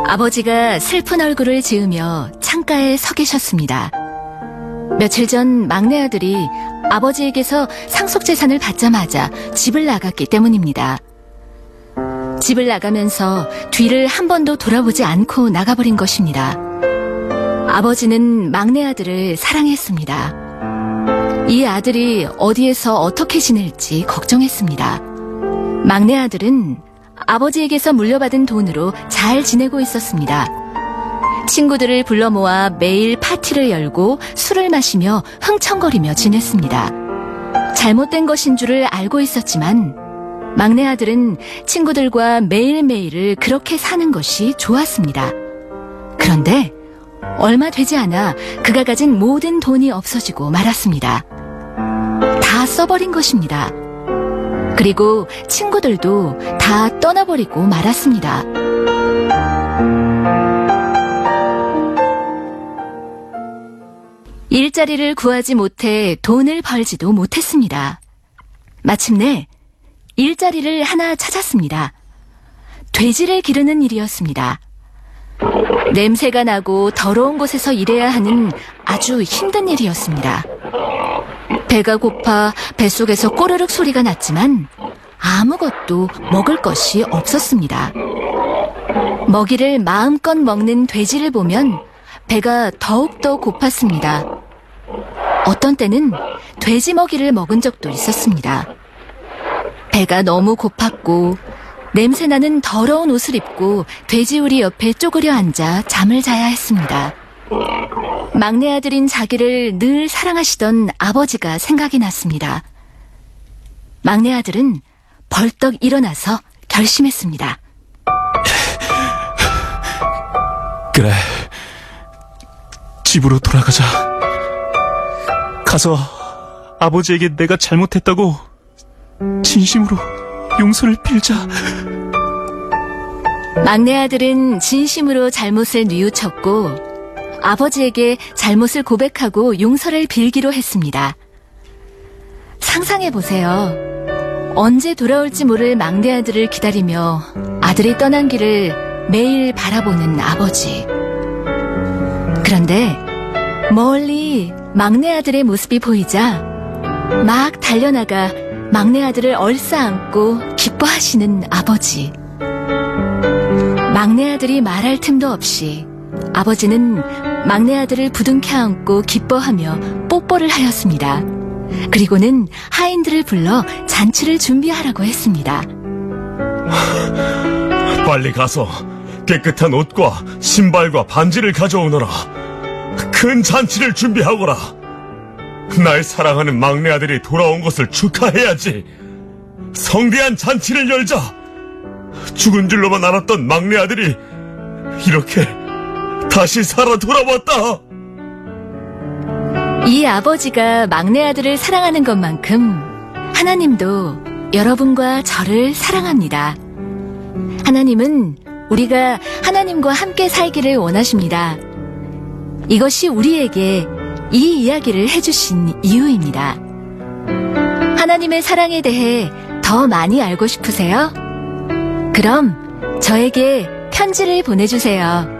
아버지가 슬픈 얼굴을 지으며 창가에 서 계셨습니다. 며칠 전 막내 아들이 아버지에게서 상속재산을 받자마자 집을 나갔기 때문입니다. 집을 나가면서 뒤를 한 번도 돌아보지 않고 나가버린 것입니다. 아버지는 막내 아들을 사랑했습니다. 이 아들이 어디에서 어떻게 지낼지 걱정했습니다. 막내 아들은 아버지에게서 물려받은 돈으로 잘 지내고 있었습니다. 친구들을 불러 모아 매일 파티를 열고 술을 마시며 흥청거리며 지냈습니다. 잘못된 것인 줄을 알고 있었지만 막내 아들은 친구들과 매일매일을 그렇게 사는 것이 좋았습니다. 그런데 얼마 되지 않아 그가 가진 모든 돈이 없어지고 말았습니다. 다 써버린 것입니다. 그리고 친구들도 다 떠나버리고 말았습니다. 일자리를 구하지 못해 돈을 벌지도 못했습니다. 마침내 일자리를 하나 찾았습니다. 돼지를 기르는 일이었습니다. 냄새가 나고 더러운 곳에서 일해야 하는 아주 힘든 일이었습니다. 배가 고파 뱃속에서 꼬르륵 소리가 났지만 아무것도 먹을 것이 없었습니다. 먹이를 마음껏 먹는 돼지를 보면 배가 더욱더 고팠습니다. 어떤 때는 돼지 먹이를 먹은 적도 있었습니다. 배가 너무 고팠고 냄새나는 더러운 옷을 입고 돼지우리 옆에 쪼그려 앉아 잠을 자야 했습니다. 막내 아들인 자기를 늘 사랑하시던 아버지가 생각이 났습니다. 막내 아들은 벌떡 일어나서 결심했습니다. 그래, 집으로 돌아가자. 가서 아버지에게 내가 잘못했다고 진심으로 용서를 빌자. 막내 아들은 진심으로 잘못을 뉘우쳤고 아버지에게 잘못을 고백하고 용서를 빌기로 했습니다. 상상해보세요. 언제 돌아올지 모를 막내 아들을 기다리며 아들이 떠난 길을 매일 바라보는 아버지. 그런데 멀리 막내 아들의 모습이 보이자 막 달려나가 막내 아들을 얼싸안고 기뻐하시는 아버지. 막내 아들이 말할 틈도 없이 아버지는 막내 아들을 부둥켜 안고 기뻐하며 뽀뽀를 하였습니다. 그리고는 하인들을 불러 잔치를 준비하라고 했습니다. 빨리 가서 깨끗한 옷과 신발과 반지를 가져오너라. 큰 잔치를 준비하거라. 날 사랑하는 막내 아들이 돌아온 것을 축하해야지. 성대한 잔치를 열자. 죽은 줄로만 알았던 막내 아들이 이렇게 다시 살아 돌아왔다. 이 아버지가 막내 아들을 사랑하는 것만큼 하나님도 여러분과 저를 사랑합니다. 하나님은 우리가 하나님과 함께 살기를 원하십니다. 이것이 우리에게 이 이야기를 해주신 이유입니다. 하나님의 사랑에 대해 더 많이 알고 싶으세요? 그럼 저에게 편지를 보내주세요.